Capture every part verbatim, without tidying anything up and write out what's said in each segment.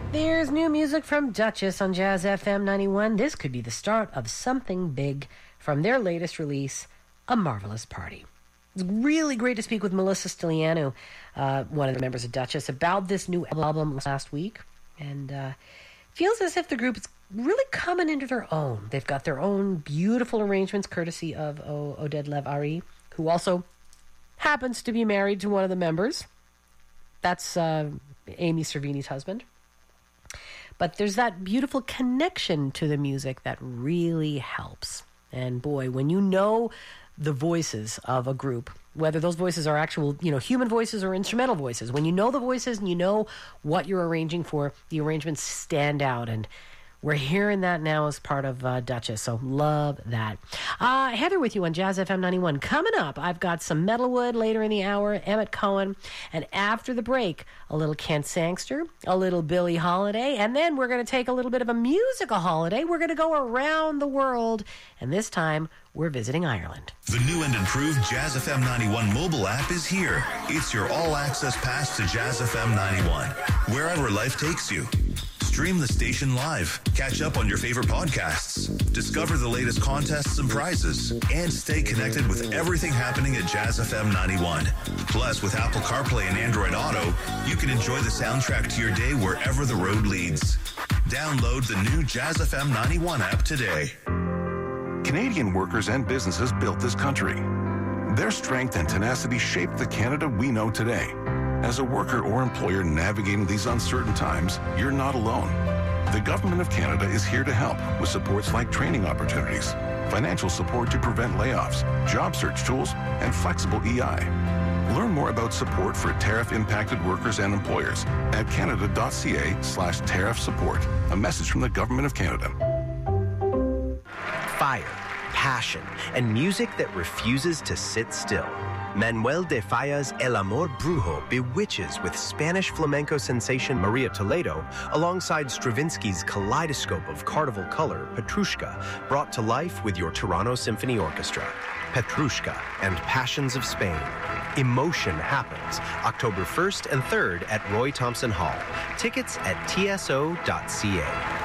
There's new music from Duchess on Jazz F M ninety-one. This could be the start of something big from their latest release, A Marvelous Party. It's really great to speak with Melissa Stilianou, uh, one of the members of Duchess, about this new album last week. And uh, feels as if the group is really coming into their own. They've got their own beautiful arrangements, courtesy of o- Oded Lev Ari, who also happens to be married to one of the members. That's uh, Amy Cervini's husband. But there's that beautiful connection to the music that really helps. And boy, when you know the voices of a group, whether those voices are actual, you know, human voices or instrumental voices, when you know the voices and you know what you're arranging for, the arrangements stand out. And we're hearing that now as part of uh, Duchess, so love that. Uh, Heather with you on Jazz F M ninety-one. Coming up, I've got some Metalwood later in the hour, Emmett Cohen, and after the break, a little Kent Sangster, a little Billie Holiday, and then we're going to take a little bit of a musical holiday. We're going to go around the world, and this time, we're visiting Ireland. The new and improved Jazz F M ninety-one mobile app is here. It's your all-access pass to Jazz F M ninety-one, wherever life takes you. Stream the station live, catch up on your favorite podcasts, discover the latest contests and prizes, and stay connected with everything happening at Jazz F M ninety-one. Plus, with Apple CarPlay and Android Auto, you can enjoy the soundtrack to your day wherever the road leads. Download the new Jazz F M ninety-one app today. Canadian workers and businesses built this country. Their strength and tenacity shaped the Canada we know today. As a worker or employer navigating these uncertain times, you're not alone. The Government of Canada is here to help with supports like training opportunities, financial support to prevent layoffs, job search tools, and flexible E I. Learn more about support for tariff-impacted workers and employers at canada.ca slash tariff support. A message from the Government of Canada. Fire, passion, and music that refuses to sit still. Manuel de Falla's El Amor Brujo bewitches with Spanish flamenco sensation Maria Toledo alongside Stravinsky's kaleidoscope of carnival color, Petrushka, brought to life with your Toronto Symphony Orchestra. Petrushka and Passions of Spain. Emotion happens October first and third at Roy Thompson Hall. Tickets at t s o dot c a.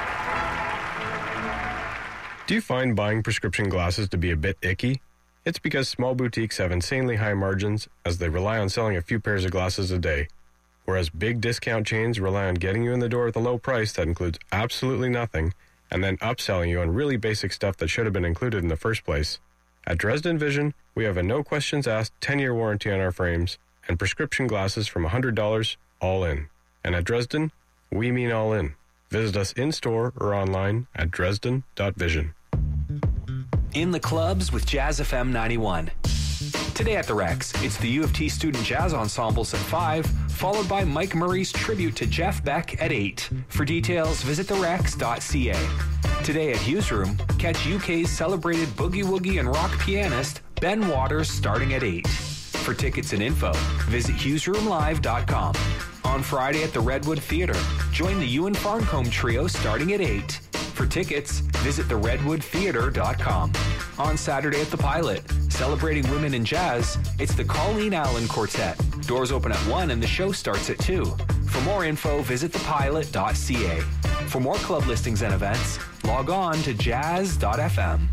Do you find buying prescription glasses to be a bit icky? It's because small boutiques have insanely high margins as they rely on selling a few pairs of glasses a day, whereas big discount chains rely on getting you in the door with a low price that includes absolutely nothing and then upselling you on really basic stuff that should have been included in the first place. At Dresden Vision, we have a no-questions-asked ten-year warranty on our frames and prescription glasses from one hundred dollars all in. And at Dresden, we mean all in. Visit us in-store or online at dresden dot vision. In the clubs with Jazz F M ninety-one. Today at the Rex, it's the U of T Student Jazz Ensembles at five, followed by Mike Murray's tribute to Jeff Beck at eight. For details, visit the rex dot c a. Today at Hughes Room, catch U K's celebrated boogie-woogie and rock pianist, Ben Waters, starting at eight. For tickets and info, visit hughes room live dot com. On Friday at the Redwood Theatre, join the Ewan Farncombe Trio starting at eight. For tickets, visit the redwood theatre dot com. On Saturday at the Pilot, celebrating women in jazz, it's the Colleen Allen Quartet. Doors open at one and the show starts at two. For more info, visit the pilot dot c a. For more club listings and events, log on to jazz dot f m.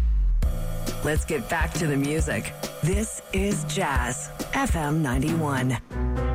Let's get back to the music. This is Jazz F M ninety-one.